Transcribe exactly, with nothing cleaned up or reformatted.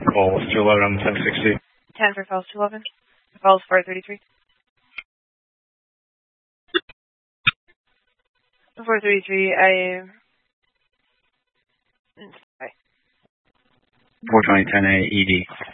Falls two eleven, ten sixty. ten for Falls two eleven. Falls four thirty-three. four thirty-three, I... Bye. four twenty, ten A, E D.